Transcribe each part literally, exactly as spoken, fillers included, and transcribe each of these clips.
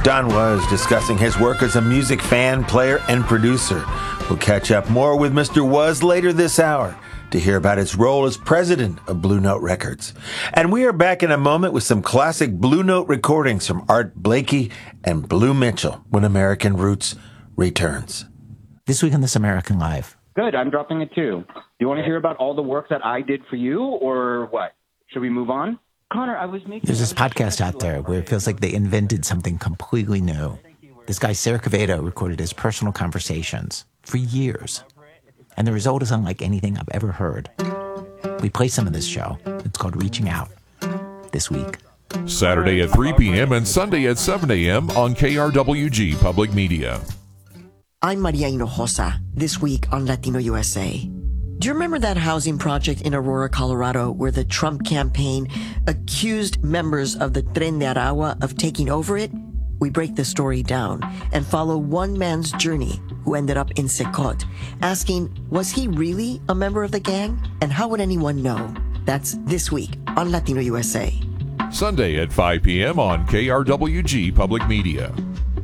Don Was discussing his work as a music fan, player, and producer. We'll catch up more with Mister Was later this hour to hear about his role as president of Blue Note Records. And we are back in a moment with some classic Blue Note recordings from Art Blakey and Blue Mitchell when American Roots returns. This week on This American Live. Good, I'm dropping it too. Do you want to hear about all the work that I did for you, or what? Should we move on? Connor, I was making... There's this podcast out there where it feels like they invented something completely new. This guy, Sarah Quevedo, recorded his personal conversations for years. And the result is unlike anything I've ever heard. We play some of this show. It's called Reaching Out. This week. Saturday at three p.m. and Sunday at seven a.m. on K R W G Public Media. I'm Maria Hinojosa, this week on Latino U S A. Do you remember that housing project in Aurora, Colorado, where the Trump campaign accused members of the Tren de Aragua of taking over it? We break the story down and follow one man's journey who ended up in Secot, asking, was he really a member of the gang? And how would anyone know? That's this week on Latino U S A. Sunday at five p.m. on K R W G Public Media.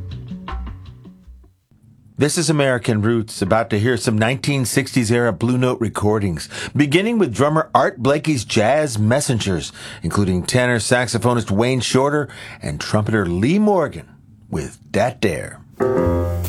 This is American Roots, about to hear some nineteen sixties-era Blue Note recordings, beginning with drummer Art Blakey's Jazz Messengers, including tenor saxophonist Wayne Shorter and trumpeter Lee Morgan with Dat Dare.